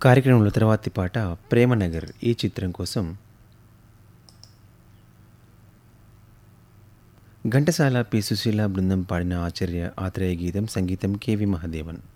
కార్యక్రమంలో తర్వాతి పాట 'ప్రేమనగర్' ఈ చిత్రం కోసం ఘంటసాల, పి. సుశీల బృందం పాడిన ఆత్రేయ గీతం, సంగీతం కెవి మహదేవన్.